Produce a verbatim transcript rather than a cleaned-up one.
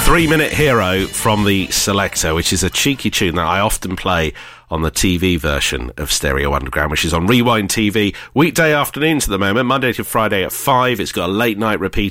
Three Minute Hero from the Selector, which is a cheeky tune that I often play on the T V version of Stereo Underground, which is on Rewind T V weekday afternoons at the moment, Monday to Friday at five. It's got a late night repeat